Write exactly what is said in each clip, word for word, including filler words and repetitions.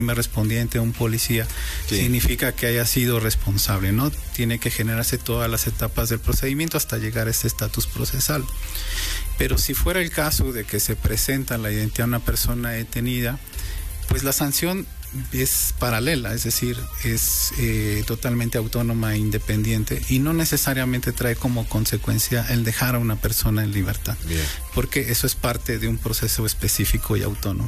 respondiente, un policía, sí. significa que haya sido responsable, ¿no? Tiene que generarse todas las etapas del procedimiento hasta llegar a este estatus procesal. Pero si fuera el caso de que se presenta la identidad de una persona detenida, pues la sanción es paralela, es decir, es eh, totalmente autónoma e independiente y no necesariamente trae como consecuencia el dejar a una persona en libertad. Bien. Porque eso es parte de un proceso específico y autónomo.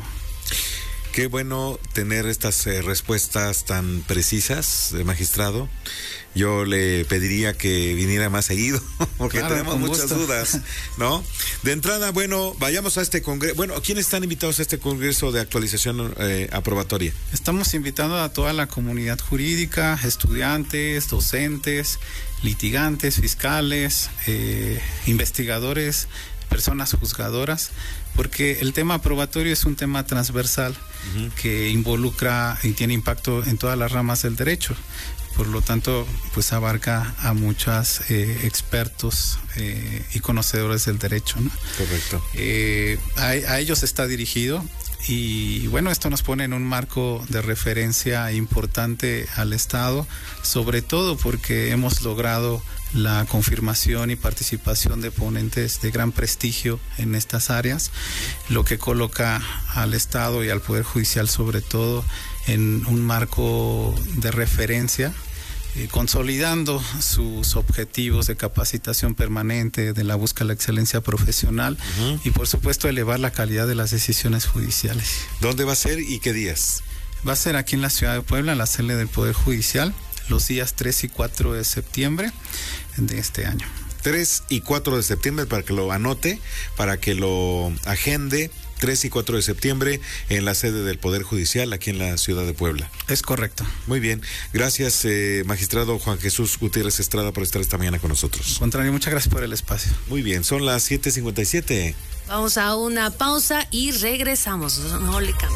Qué bueno tener estas eh, respuestas tan precisas, eh, magistrado. Yo le pediría que viniera más seguido, porque claro, tenemos muchas gusto. dudas, ¿no? De entrada, bueno, vayamos a este congreso. Bueno, ¿quiénes están invitados a este congreso de actualización eh, aprobatoria? Estamos invitando a toda la comunidad jurídica, estudiantes, docentes, litigantes, fiscales, eh, investigadores, personas juzgadoras, porque el tema aprobatorio es un tema transversal uh-huh. que involucra y tiene impacto en todas las ramas del derecho. Por lo tanto, pues abarca a muchos eh, expertos eh, y conocedores del derecho, ¿no? Correcto. Eh, a, a ellos está dirigido y bueno, esto nos pone en un marco de referencia importante al Estado, sobre todo porque hemos logrado la confirmación y participación de ponentes de gran prestigio en estas áreas, lo que coloca al Estado y al Poder Judicial sobre todo en un marco de referencia, eh, consolidando sus objetivos de capacitación permanente, de la búsqueda de la excelencia profesional uh-huh. y por supuesto elevar la calidad de las decisiones judiciales. ¿Dónde va a ser y qué días? Va a ser aquí en la ciudad de Puebla, en la sede del Poder Judicial, los días tres y cuatro de septiembre de este año. tres y cuatro de septiembre, para que lo anote, para que lo agende. tres y cuatro de septiembre en la sede del Poder Judicial aquí en la ciudad de Puebla. Es correcto. Muy bien. Gracias, eh, magistrado Juan Jesús Gutiérrez Estrada, por estar esta mañana con nosotros. Al contrario, muchas gracias por el espacio. Muy bien, son las siete cincuenta y siete. Vamos a una pausa y regresamos. No le cambie.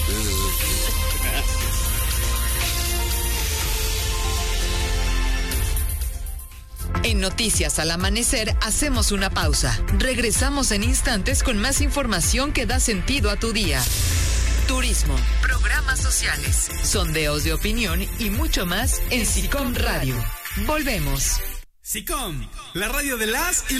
En Noticias al Amanecer hacemos una pausa. Regresamos en instantes con más información que da sentido a tu día. Turismo, programas sociales, sondeos de opinión y mucho más en SICOM Radio. Volvemos. SICOM, la radio de las y